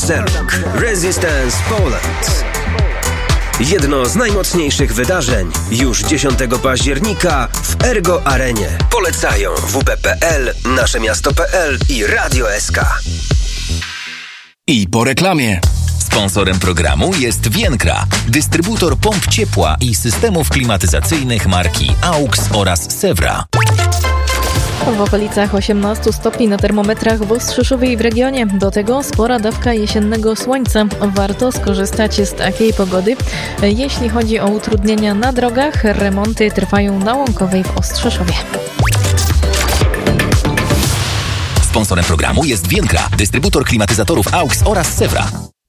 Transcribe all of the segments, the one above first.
Seluk Resistance Poland. Jedno z najmocniejszych wydarzeń już 10 października w Ergo Arenie. Polecają WP.pl, Naszemiasto.pl i Radio SK. I po reklamie. Sponsorem programu jest Vienkra, dystrybutor pomp ciepła i systemów klimatyzacyjnych marki AUX oraz Sewra. W okolicach 18 stopni na termometrach w Ostrzyszowie i w regionie. Do tego spora dawka jesiennego słońca. Warto skorzystać z takiej pogody. Jeśli chodzi o utrudnienia na drogach, remonty trwają na Łąkowej w Ostrzyszowie. Sponsorem programu jest Vienkra, dystrybutor klimatyzatorów AUX oraz Sewra.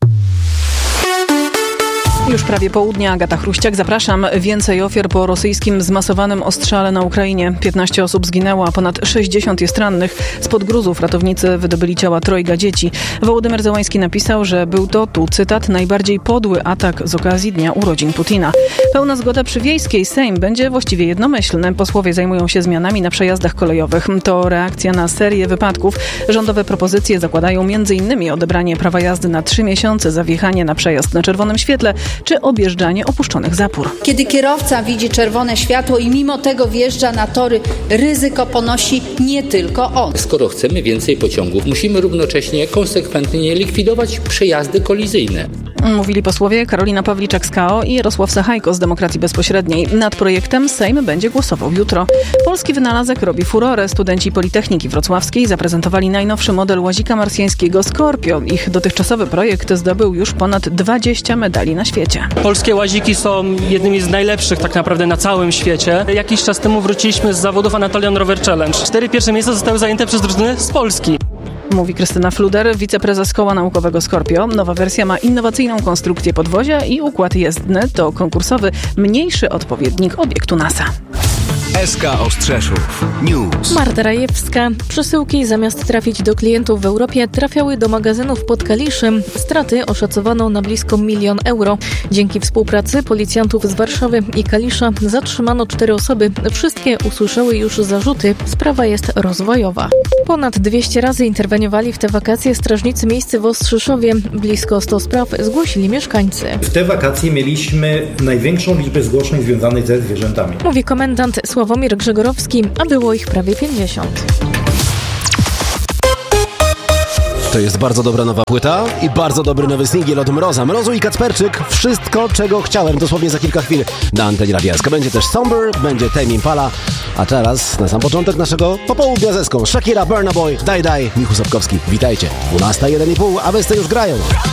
Już prawie południe, Agata Chruściak, zapraszam. Więcej ofiar po rosyjskim zmasowanym ostrzale na Ukrainie. 15 osób zginęło, a ponad 60 jest rannych. Spod gruzów ratownicy wydobyli ciała 3 dzieci. Wołodymyr Zełański napisał, że był to, tu cytat, najbardziej podły atak z okazji dnia urodzin Putina. Pełna zgoda przy Wiejskiej. Sejm będzie właściwie jednomyślny. Posłowie zajmują się zmianami na przejazdach kolejowych. To reakcja na serię wypadków. Rządowe propozycje zakładają m.in. odebranie prawa jazdy na 3 miesiące za wjechanie na przejazd na czerwonym świetle, czy objeżdżanie opuszczonych zapór. Kiedy kierowca widzi czerwone światło i mimo tego wjeżdża na tory, ryzyko ponosi nie tylko on. Skoro chcemy więcej pociągów, musimy równocześnie konsekwentnie likwidować przejazdy kolizyjne. Mówili posłowie Karolina Pawliczak-Skao i Jarosław Sachajko z Demokracji Bezpośredniej. Nad projektem Sejm będzie głosował jutro. Polski wynalazek robi furorę. Studenci Politechniki Wrocławskiej zaprezentowali najnowszy model łazika marsjańskiego Scorpio. Ich dotychczasowy projekt zdobył już ponad 20 medali na świecie. Polskie łaziki są jednymi z najlepszych tak naprawdę na całym świecie. Jakiś czas temu wróciliśmy z zawodów Anatolian Rover Challenge. 4 pierwsze miejsca zostały zajęte przez drużyny z Polski. Mówi Krystyna Fluder, wiceprezes Koła Naukowego Scorpio. Nowa wersja ma innowacyjną konstrukcję podwozia i układ jezdny. To konkursowy, mniejszy odpowiednik obiektu NASA. SK Ostrzeszów News. Marta Rajewska. Przesyłki zamiast trafić do klientów w Europie trafiały do magazynów pod Kaliszem. Straty oszacowano na blisko 1 000 000 euro. Dzięki współpracy policjantów z Warszawy i Kalisza zatrzymano 4 osoby. Wszystkie usłyszały już zarzuty. Sprawa jest rozwojowa. Ponad 200 razy interweniowali w te wakacje strażnicy miejscy w Ostrzyszowie. Blisko 100 spraw zgłosili mieszkańcy. W te wakacje mieliśmy największą liczbę zgłoszeń związanych ze zwierzętami. Mówi komendant Sławomir Grzegorowski, a było ich prawie 50. To jest bardzo dobra nowa płyta i bardzo dobry nowy singiel od Mroza. Mrozu i Kacperczyk. Wszystko, czego chciałem, dosłownie za kilka chwil na antenie Radia SK. Będzie też Somber, będzie Tame Impala, a teraz na sam początek naszego popołudnia zeską Shakira, Burna Boy, Daj Daj, Michu Sapkowski. Witajcie. 12:01,5, a Westy już grają.